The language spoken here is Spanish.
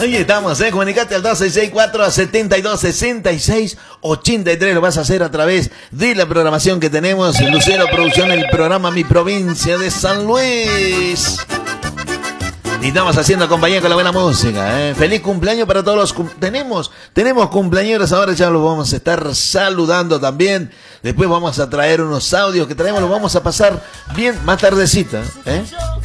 Ahí estamos, comunicate al 2664-7266-83. Lo vas a hacer a través de la programación que tenemos. Lucero Producción, el programa Mi Provincia de San Luis. Y estamos haciendo compañía con la buena música, Feliz cumpleaños para todos los... Tenemos cumpleaños ahora, ya los vamos a estar saludando también. Después vamos a traer unos audios que traemos, los vamos a pasar bien más tardecita,